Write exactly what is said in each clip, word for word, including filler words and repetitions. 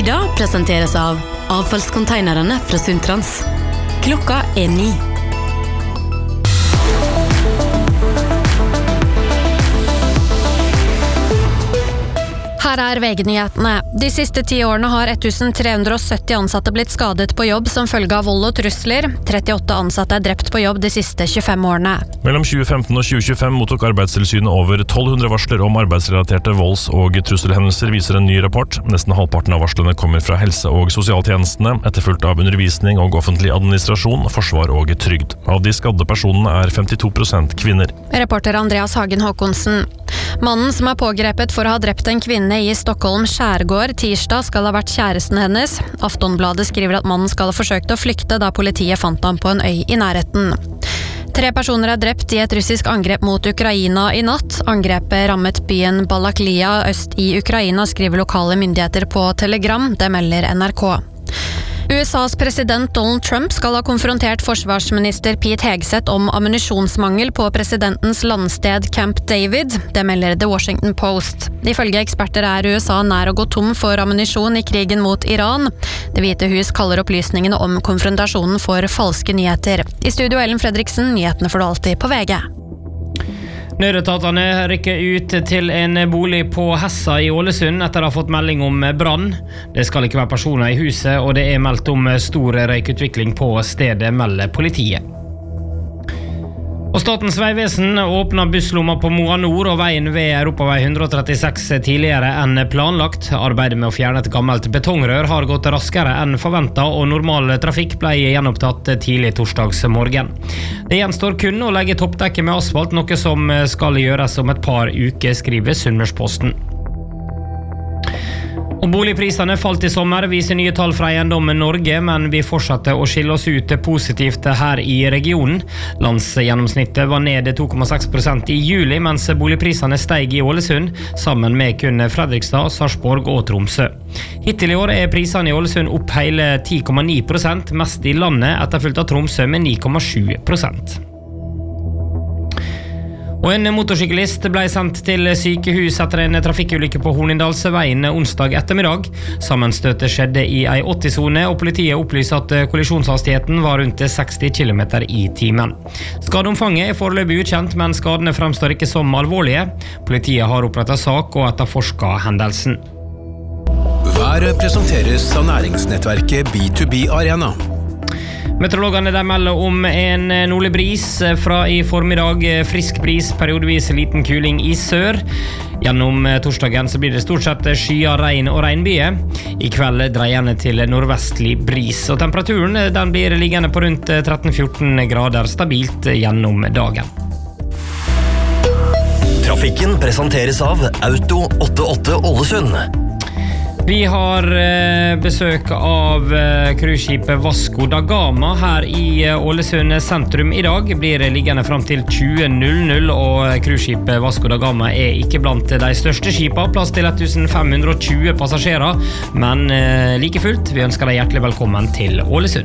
Ida presenteres av avfallskonteinerne fra Suntrans. Klokka er ni. Her er V G-nyhetene. De siste ti årene har tretten hundre sytti ansatte blitt skadet på jobb som følge av vold og trusler. trettiåtte ansatte er drept på jobb de siste tjuefem årene. Mellom tjue femten og tjue tjuefem mottok Arbeidstilsynet over tolv hundre varsler om arbeidsrelaterte volds- og trusselhendelser, viser en ny rapport. Nesten halvparten av varslene kommer fra helse- og sosialtjenestene, etterfulgt av undervisning og offentlig administrasjon, forsvar og trygd. Av de skadde personene er femtito prosent kvinner. Reporter Andreas Hagen Håkonsen. Mannen som er pågrepet for å ha drept en kvinne i Stockholm skjærgård tirsdag skal ha vært kjæresten hennes. Aftonbladet skriver at mannen skal ha forsøkt å flykte da politiet fant ham på en øy i nærheten. Tre personer er drept i et russisk angrep mot Ukraina i natt. Angrepet rammet byen Balaklia øst i Ukraina, skriver lokale myndigheter på Telegram. Det melder N R K. U S A's president Donald Trump skal ha konfrontert forsvarsminister Pete Hegseth om ammunisjonsmangel på presidentens landsted Camp David. Det melder The Washington Post. Ifølge eksperter er U S A nær å gå tom for ammunisjon i krigen mot Iran. Det hvite hus kaller opplysningene om konfrontasjonen for falske nyheter. I studio Ellen Fredriksen, nyhetene får du alltid på V G. Nødetatene rykker ut til en bolig på Hessa i Ålesund etter å ha fått melding om brann. Det skal ikke være personer i huset, og det er meldt om stor røykutvikling på stedet, melder politiet. Og Statens vegvesen åpner busslomma på Moa Nord og veien ved Europavei ett trettiseks tidligere enn planlagt. Arbeidet med å fjerne et gammelt betongrør har gått raskere enn forventet, og normal trafikk ble gjenopptatt tidlig torsdags morgen. Det gjenstår kun å legge toppdekket med asfalt, noe som skal gjøres om et par uker, skriver Sunnmørsposten. Og boligprisene falt i sommer, viser nye tall fra Eiendommen Norge, men vi fortsatte å skille oss ut positivt her i regionen. Landsgjennomsnittet var ned to komma seks prosent i juli, mens boligprisene steg i Ålesund, sammen med kun Fredrikstad, Sarpsborg og Tromsø. Hittil i år er prisene i Ålesund opp hele ti komma ni prosent, mest i landet, etterfulgt av Tromsø med ni komma sju prosent. Og en motorsyklist ble sendt til sykehus etter en trafikkulykke på Hornindalsveien onsdag ettermiddag. Sammenstøtet skjedde i ei åtti-sone, og politiet opplyser at kollisjonshastigheten var rundt seksti kilometer i timen. Skadeomfanget er foreløpig ukjent, men skadene fremstår ikke som alvorlige. Politiet har opprettet sak og etterforsket hendelsen. Været presenteres av næringsnettverket B to B Arena. Meteorologene der melder om en nordlig bris fra i formiddag, frisk bris, periodevis liten kuling i sør. Gjennom torsdagen så blir det stort sett skyer, regn og regnbyer. I kveld dreiende til nordvestlig bris, og temperaturen den blir liggende på rundt tretten til fjorten grader stabilt gjennom dagen. Trafikken presenteres av Auto åttiåtte Ålesund. Vi har eh, besøk av eh, cruiseskipet Vasco da Gama her i eh, Ålesund sentrum i dag. Blir liggende frem til tjue null null, og cruiseskipet Vasco da Gama er ikke blant de største skipene. Plass til femten tjue passasjerer, men eh, like fullt, vi ønsker deg hjertelig velkommen til Ålesund.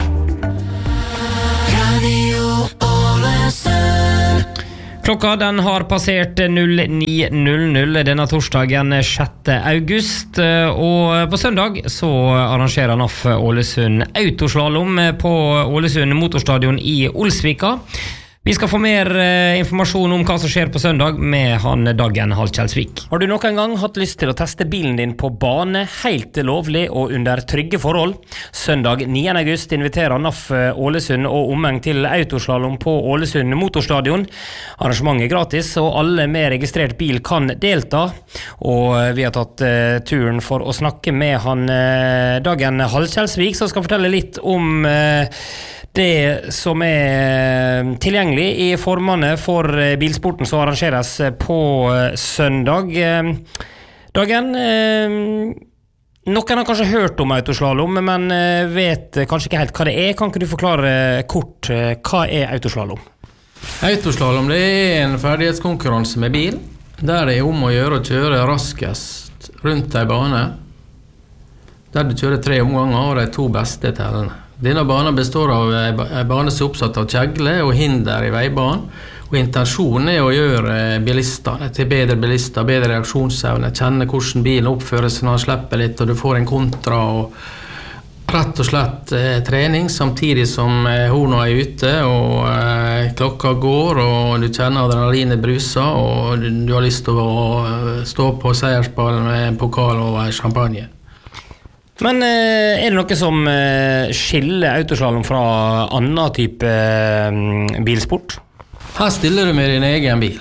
Radio Ålesund. Klokka den har passert null ni null null denne torsdagen sjette august, og på søndag så arrangerer N A F Ålesund autoslalom på Ålesund motorstadion i Olsvika. Vi skal få mer eh, informasjon om hva som skjer på søndag med han Dagen Halkjelsvik. Har du noen gang hatt lyst til å teste bilen din på bane, helt lovlig og under trygge forhold? Søndag niende august inviterer N A F Ålesund og omheng til autoslalom på Ålesund motorstadion. Arrangementet er gratis, og alle med registrert bil kan delta. Og vi har tatt eh, turen for å snakke med han eh, Dagen Halkjelsvik, som skal fortelle litt om eh, det som er tilgjengelig i formene for bilsporten som arrangeres på søndag. Dagen, noen har kanskje hørt om autoslalom, men vet kanskje ikke helt hva det er. Kan ikke du forklare kort, hva er autoslalom? Autoslalom det er en ferdighetskonkurranse med bil, der det er om å gjøre å kjøre raskest rundt en bane, der du kjører tre omganger og de to beste tellene. Denne banen består av en bane som er oppsatt av kjegle og hinder i veibanen, Og intensjonen er å gjøre bilistene til bedre bilister, bedre reaksjonsevne, kjenne hvordan bilen oppfører seg når han slipper litt, og du får en kontra, og rett og slett eh, trening, samtidig som eh, horna er ute, og eh, klokka går, og du kjenner adrenalinet bruser, og du, du har lyst til å uh, stå på seierspallen med en pokal og champagne. Men eh, er det noe som eh, skiller autoslalom fra annen type eh, bilsport? Her stiller du med din egen bil.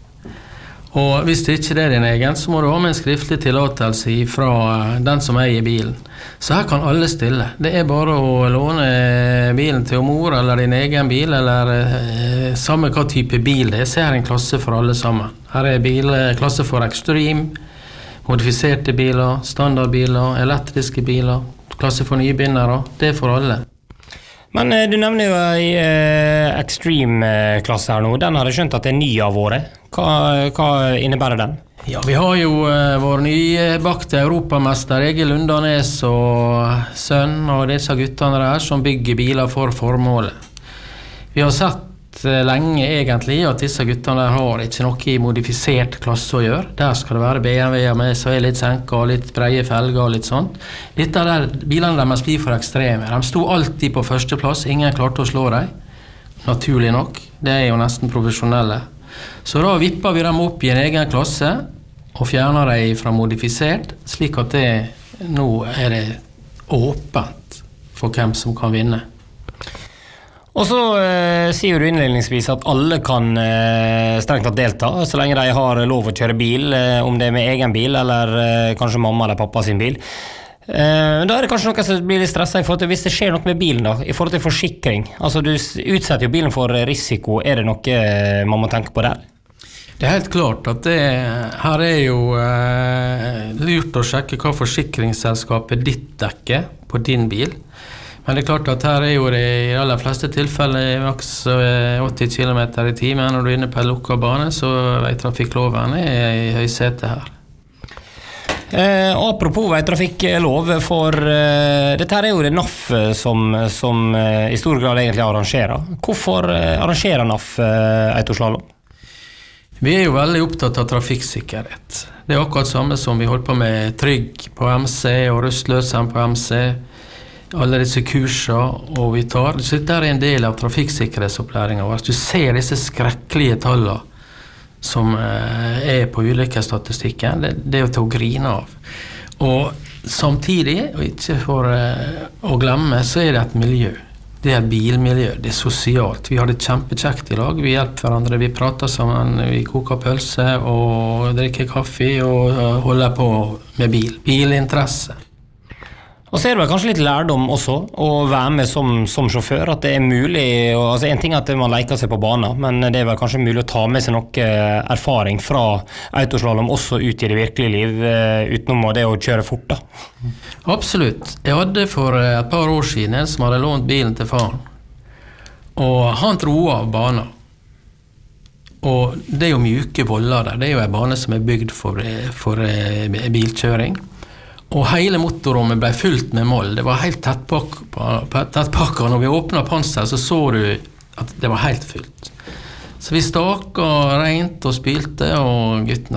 Og hvis det ikke er din egen, så må du ha med en skriftlig tillatelse fra den som eier bilen. Så her kan alle stille. Det er bare å låne bilen til mor, eller din egen bil, eller eh, samme hva type bil det er. Så er det en klasse for alle sammen. Her er bil, klasse for Extreme, modifiserte biler, standardbiler, elektriske biler, klasse for nybegynnere. Det er for alle. Men eh, du nevner jo en eh, Extreme-klasse her nå. Den har jeg skjønt at det er ny av året. Hva, hva innebærer den? Ja, vi har jo uh, vår nybakte europamester Egil Lundanes og sønn og disse guttene der som bygger biler for formålet. Vi har sett uh, lenge egentlig at disse guttene der har ikke noe i modifisert klasse å gjøre. Der skal det være B M W med så er litt senka og litt breie felger og litt sånt. Dette der, bilene deres blir for ekstreme. De sto alltid på førsteplass, ingen klarte å slå dem. Naturlig nok, det er jo nesten profesjonelle. Så da vipper vi dem opp i en egen klasse og fjerner dem fra modifisert, slik at det, nå er det åpent for hvem som kan vinne. Og så eh, sier du innledningsvis at alle kan eh, strengt tatt delta, så lenge de har lov å kjøre bil, eh, om det er med egen bil eller eh, kanskje mamma eller pappa sin bil. Eh, da er det kanskje noe som blir litt stresset i forhold til hvis det skjer noe med bilen da, i forhold til forsikring. Altså du utsetter jo bilen for risiko, er det noe man må tenke på der? Det er helt klart at det her er jo eh, lurt å sjekke hva forsikringsselskapet ditt dekker på din bil. Men det er klart at her er jo det i de aller fleste tilfeller maks åtti kilometer i timen. Når du er inne på en lukket bane, så veitrafikkloven er i høysetet her. Eh, apropos veitrafikklov, for eh, dette her er jo det N A F som, som eh, i stor grad egentlig arrangerer. Hvorfor eh, arrangerer N A F eh, autoslalom? Vi er jo veldig opptatt av trafikksikkerhet. Det er akkurat samme som vi holdt på med Trygg på M C og Rustløsen på M C. Alle disse kurser og vi tar. Så dette er en del av trafikksikkerhetsopplæringen vår. Du ser disse skrekkelige tallene som er på ulykkesstatistikken, det, det er jo til å grine av. Og samtidig, og ikke for å glemme, så er det et miljø. Det er et bilmiljø, det er sosialt. Vi har det kjempekjekt i lag, vi hjelper hverandre, vi prater sammen, vi koker pølse og drikker kaffe og holder på med bil. Bilinteresse. Og så er det vel kanskje litt lærdom også å være med som, som sjåfør, at det er mulig, og, altså en ting er at man leker seg på banen, men det er vel kanskje mulig å ta med seg noe erfaring fra autoslalom også ut i det virkelige liv, utenom det å kjøre fort da. Absolutt. Jeg hadde for et par år siden en som hadde lånt bilen til faren, og han dro av banen. Og det er jo mjuke voller der, det er jo en bane som er bygd for, for bilkjøring. Og hele motorrommet ble fullt med moll. Det var helt tettpakket. Når vi åpnet panser, så så du at det var helt fullt. Så vi staket rent og spilte, og guttene